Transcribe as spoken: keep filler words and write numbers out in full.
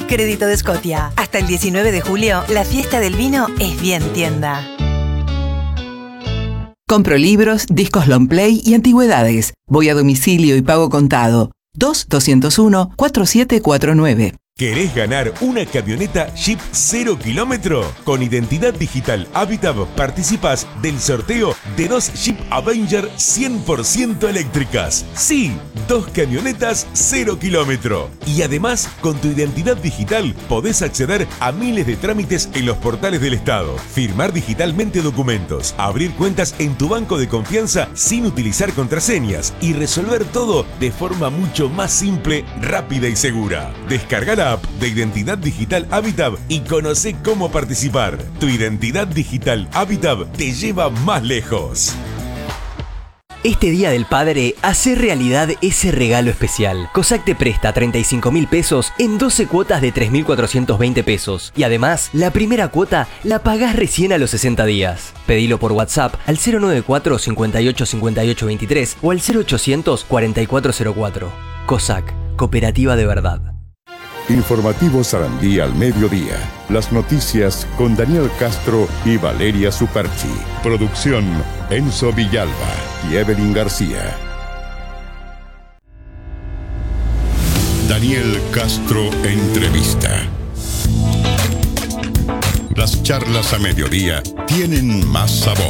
Crédito de Scotia. Hasta el diecinueve de julio, la fiesta del vino es bien tienda. Compro libros, discos long play y antigüedades. Voy a domicilio y pago contado. dos doscientos uno cuatro siete cuatro nueve. ¿Querés ganar una camioneta Jeep cero kilómetro? Con identidad digital Habitat participás del sorteo de dos Jeep Avenger cien por ciento eléctricas. Sí, dos camionetas cero kilómetro. Y además, con tu identidad digital podés acceder a miles de trámites en los portales del Estado, firmar digitalmente documentos, abrir cuentas en tu banco de confianza sin utilizar contraseñas y resolver todo de forma mucho más simple, rápida y segura. Descarga la app de Identidad Digital Habitat y conoce cómo participar. Tu identidad digital Habitat te lleva más lejos. Este Día del Padre, hace realidad ese regalo especial. COSAC te presta treinta y cinco mil pesos en doce cuotas de tres mil cuatrocientos veinte pesos. Y además, la primera cuota la pagás recién a los sesenta días. Pedilo por WhatsApp al cero noventa y cuatro cincuenta y ocho cincuenta y ocho veintitrés o al cero ochocientos cuarenta y cuatro cero cuatro. COSAC, cooperativa de verdad. Informativo Sarandí al mediodía. Las noticias con Daniel Castro y Valeria Superchi. Producción Enzo Villalba y Evelyn García. Daniel Castro entrevista. Las charlas a mediodía tienen más sabor.